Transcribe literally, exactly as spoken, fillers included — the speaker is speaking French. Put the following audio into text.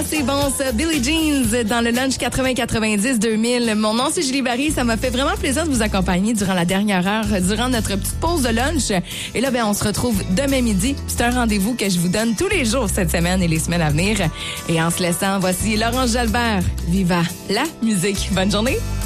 C'est bon, ça. Billie Jeans dans le lunch quatre-vingts quatre-vingt-dix deux mille. Mon nom, c'est Julie Barry. Ça m'a fait vraiment plaisir de vous accompagner durant la dernière heure, durant notre petite pause de lunch. Et là, ben, on se retrouve demain midi. C'est un rendez-vous que je vous donne tous les jours cette semaine et les semaines à venir. Et en se laissant, voici Laurence Jalbert. Viva la musique. Bonne journée.